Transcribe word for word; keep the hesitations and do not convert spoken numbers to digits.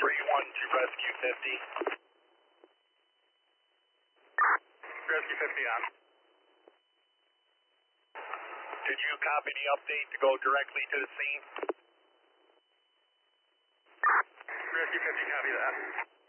three one to Rescue fifty. Rescue fifty on. Did you copy the update to go directly to the scene? Rescue fifty, copy that.